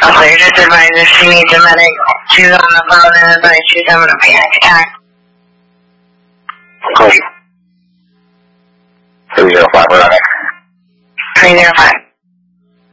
Also, you're just advised if she needs a medic, she's on the phone and advised she's having a panic attack. Cool. 305, we're on it. 305.